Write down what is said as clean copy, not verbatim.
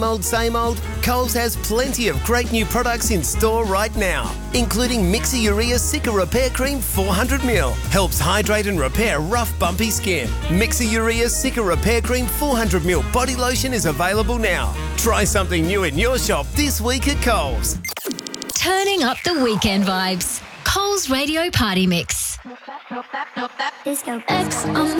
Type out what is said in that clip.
Same old, Coles has plenty of great new products in store right now, including Mixer-Urea Cica Repair Cream 400ml. Helps hydrate and repair rough, bumpy skin. Mixer-Urea Cica Repair Cream 400ml body lotion is available now. Try something new in your shop this week at Coles. Turning up the weekend vibes. Coles Radio Party Mix. Disco. X on